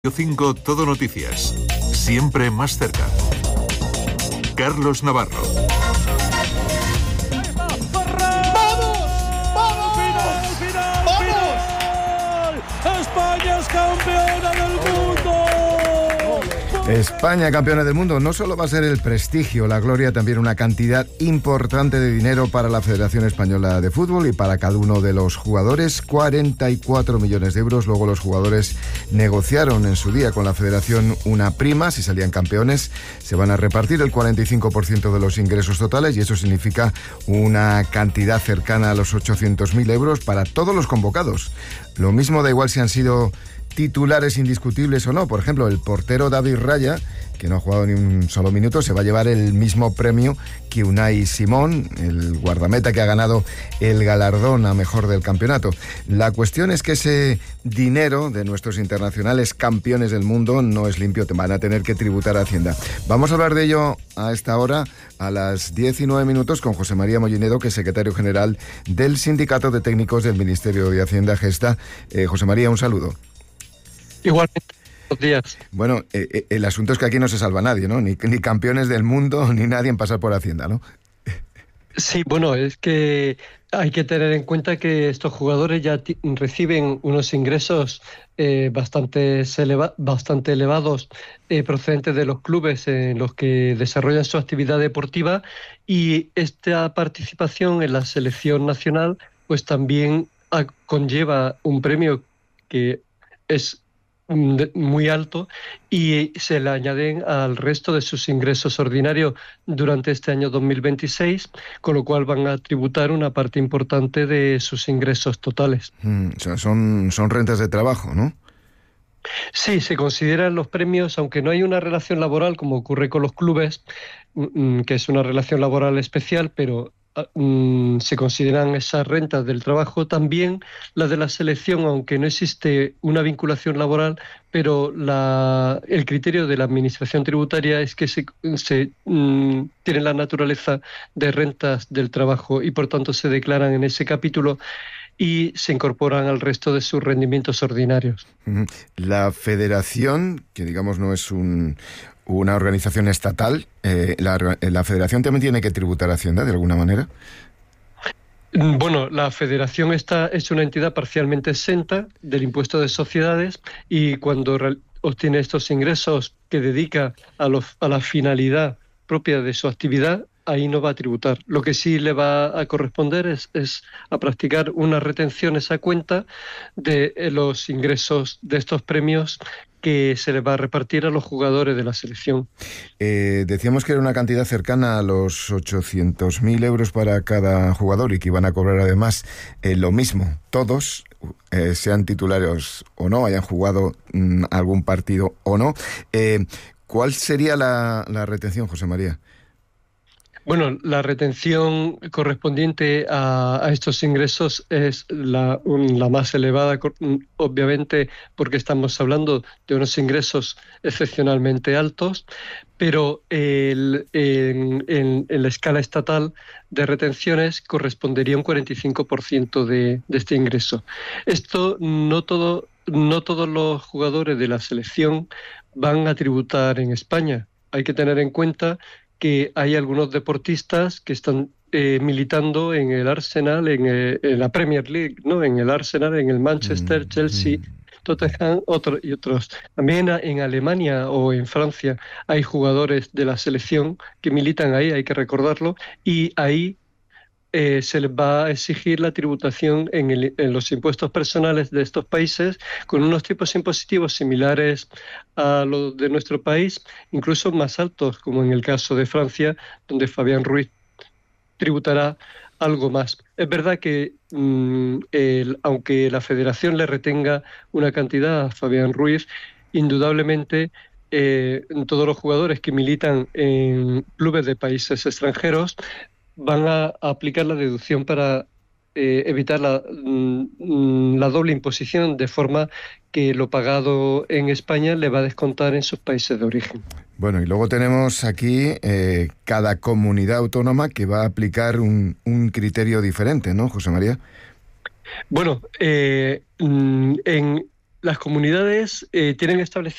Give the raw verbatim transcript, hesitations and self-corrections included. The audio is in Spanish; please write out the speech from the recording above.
cinco Todo Noticias. Siempre más cerca. Carlos Navarro. ¡España es campeona del mundo! España campeona del mundo. No solo va a ser el prestigio, la gloria, también una cantidad importante de dinero para la Federación Española de Fútbol y para cada uno de los jugadores, cuarenta y cuatro millones de euros. Luego los jugadores negociaron en su día con la Federación una prima. Si salían campeones, se van a repartir el cuarenta y cinco por ciento de los ingresos totales, y eso significa una cantidad cercana a los ochocientos mil euros para todos los convocados. Lo mismo da igual si han sido titulares indiscutibles o no. Por ejemplo, el portero David Raya, que no ha jugado ni un solo minuto, se va a llevar el mismo premio que Unai Simón, el guardameta que ha ganado el galardón a mejor del campeonato. La cuestión es que ese dinero de nuestros internacionales campeones del mundo no es limpio, te van a tener que tributar a Hacienda. Vamos a hablar de ello a esta hora, a las diez y nueve minutos, con José María Mollinedo, que es secretario general del Sindicato de Técnicos del Ministerio de Hacienda, Gesta. Eh, José María, un saludo. Igualmente, buenos días. Bueno, eh, el asunto es que aquí no se salva nadie, ¿no? Ni, ni campeones del mundo, ni nadie en pasar por Hacienda, ¿no? Sí, bueno, es que hay que tener en cuenta que estos jugadores ya t- reciben unos ingresos eh, bastante, eleva- bastante elevados eh, procedentes de los clubes en los que desarrollan su actividad deportiva, y esta participación en la selección nacional pues también a- conlleva un premio que es muy alto, y se le añaden al resto de sus ingresos ordinarios durante este año dos mil veintiséis, con lo cual van a tributar una parte importante de sus ingresos totales. Mm, o sea, son, son rentas de trabajo, ¿no? Sí, se consideran los premios, aunque no hay una relación laboral como ocurre con los clubes, que es una relación laboral especial, pero Mm, se consideran esas rentas del trabajo, también las de la selección, aunque no existe una vinculación laboral, pero la, el criterio de la administración tributaria es que se, se mm, tiene la naturaleza de rentas del trabajo y por tanto se declaran en ese capítulo y se incorporan al resto de sus rendimientos ordinarios. La federación, que digamos no es un... una organización estatal, eh, la, la federación también tiene que tributar a Hacienda de alguna manera. Bueno, la federación está, es una entidad parcialmente exenta del impuesto de sociedades, y cuando re- obtiene estos ingresos que dedica a, los, a la finalidad propia de su actividad, ahí no va a tributar. Lo que sí le va a corresponder es, es a practicar unas retenciones a cuenta de los ingresos de estos premios que se les va a repartir a los jugadores de la selección. Eh, decíamos que era una cantidad cercana a los ochocientos mil euros para cada jugador y que iban a cobrar además eh, lo mismo, todos, eh, sean titulares o no, hayan jugado mm, algún partido o no. Eh, ¿Cuál sería la, la retención, José María? Bueno, la retención correspondiente a, a estos ingresos es la, un, la más elevada, obviamente, porque estamos hablando de unos ingresos excepcionalmente altos, pero el, en, en, en la escala estatal de retenciones correspondería un cuarenta y cinco por ciento de, de este ingreso. Esto no todo, no todos los jugadores de la selección van a tributar en España. Hay que tener en cuenta que hay algunos deportistas que están eh, militando en el Arsenal, en, eh, en la Premier League, ¿no? En el Arsenal, en el Manchester, Chelsea, Tottenham, otro, y otros. También en Alemania o en Francia hay jugadores de la selección que militan ahí, hay que recordarlo, y ahí Eh, se les va a exigir la tributación en, el, en los impuestos personales de estos países con unos tipos impositivos similares a los de nuestro país, incluso más altos, como en el caso de Francia, donde Fabián Ruiz tributará algo más. Es verdad que mmm, el, aunque la federación le retenga una cantidad a Fabián Ruiz, indudablemente eh, todos los jugadores que militan en clubes de países extranjeros van a aplicar la deducción para eh, evitar la, mm, la doble imposición, de forma que lo pagado en España le va a descontar en sus países de origen. Bueno, y luego tenemos aquí eh, cada comunidad autónoma que va a aplicar un, un criterio diferente, ¿no, José María? Bueno, eh, en las comunidades eh, tienen establecido